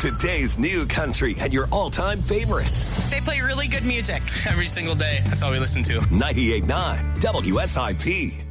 Today's new country and your all-time favorites. They play really good music. Every single day. That's all we listen to. 98.9 WSIP.